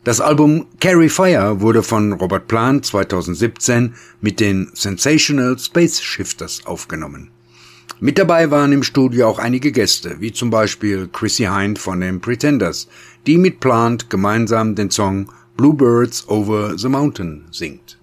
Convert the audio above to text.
Das Album Carry Fire wurde von Robert Plant 2017 mit den Sensational Space Shifters aufgenommen. Mit dabei waren im Studio auch einige Gäste, wie zum Beispiel Chrissie Hynde von den Pretenders, die mit Plant gemeinsam den Song Bluebirds Over the Mountain singt.